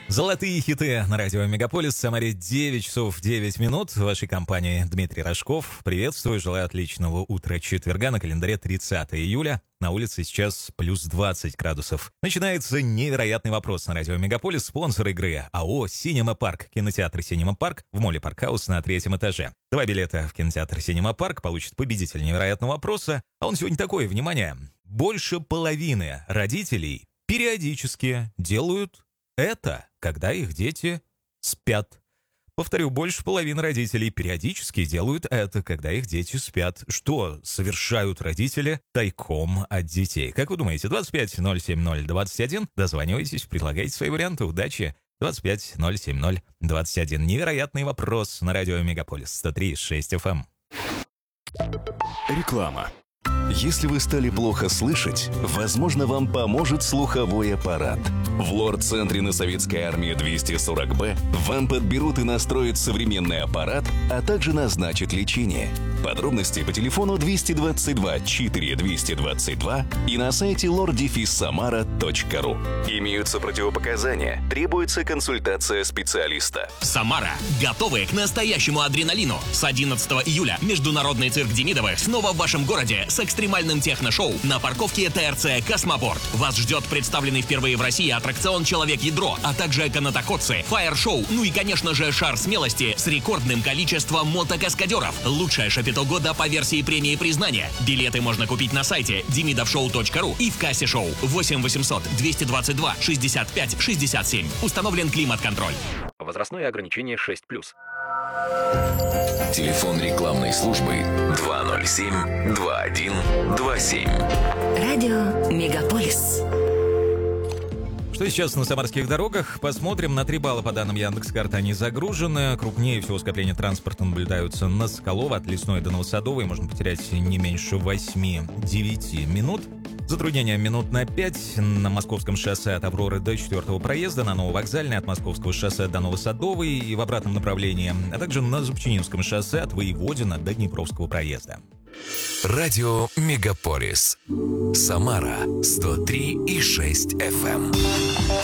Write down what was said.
Золотые хиты на радио Мегаполис. В Самаре 9 часов 9 минут. В вашей компании Дмитрий Рожков. Приветствую, желаю отличного утра четверга. На календаре 30 июля. На улице сейчас плюс 20 градусов. Начинается невероятный вопрос на радио Мегаполис. Спонсор игры АО «Синема Парк». Кинотеатр «Синема Парк» в моле Паркхаус на 3-м этаже. 2 билета в кинотеатр «Синема Парк» получит победитель невероятного вопроса. А он сегодня такой, внимание. Больше половины родителей периодически делают это, когда их дети спят. Повторю, больше половины родителей периодически делают это, когда их дети спят. Что совершают родители тайком от детей? Как вы думаете, 25-070-21? Дозванивайтесь, предлагайте свои варианты. Удачи! 25-070-21. Невероятный вопрос на радио Мегаполис 103,6 FM. Реклама. Если вы стали плохо слышать, возможно, вам поможет слуховой аппарат. В лор-центре на Советской армии 240Б вам подберут и настроят современный аппарат, а также назначат лечение. Подробности по телефону 222 4222 и на сайте lor-samara.ru. Имеются противопоказания. Требуется консультация специалиста. Самара. Готовы к настоящему адреналину. С 11 июля Международный цирк Демидовых снова в вашем городе с экстремальным техношоу на парковке ТРЦ «Космопорт». Вас ждет представленный впервые в России аттракцион «Человек-ядро», а также канатокотцы, фаер-шоу, ну и, конечно же, шар смелости с рекордным количеством мотокаскадеров. Лучшее шапито года по версии премии признания. Билеты можно купить на сайте demidovshow.ru и в кассе шоу 8 800 222 65 67. Установлен климат-контроль. Возрастное ограничение 6+. Телефон рекламной службы 207-2127. Радио Мегаполис. Что сейчас на самарских дорогах? Посмотрим. На 3 балла по данным Яндекс.Карты они загружены. Крупнее всего скопления транспорта наблюдаются на Соколова от Лесной до Новосадовой. Можно потерять не меньше 8-9 минут. Затруднения минут на 5 на Московском шоссе от Авроры до 4-го проезда, на Нововокзальной от Московского шоссе до Новосадовой и в обратном направлении, а также на Зубчининском шоссе от Воеводина до Днепровского проезда. Радио Мегаполис. Самара 103,6 FM.